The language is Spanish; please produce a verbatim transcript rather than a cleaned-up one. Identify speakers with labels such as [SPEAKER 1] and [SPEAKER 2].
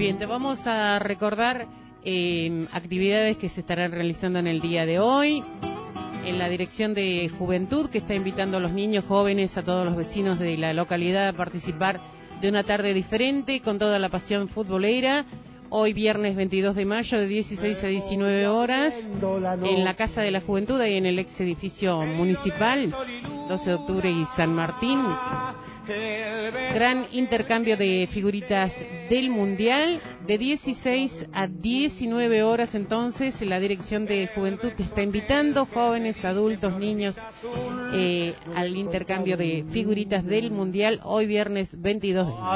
[SPEAKER 1] Bien, te vamos a recordar eh, actividades que se estarán realizando en el día de hoy. En la Dirección de Juventud, que está invitando a los niños, jóvenes, a todos los vecinos de la localidad a participar de una tarde diferente con toda la pasión futbolera. Hoy viernes veintidós de mayo de dieciséis a diecinueve horas en la Casa de la Juventud, ahí en el ex edificio municipal, doce de octubre y San Martín. Gran intercambio de figuritas del Mundial de dieciséis a diecinueve horas. Entonces la Dirección de Juventud te está invitando, jóvenes, adultos, niños, eh, al intercambio de figuritas del Mundial hoy viernes veintidós de mayo.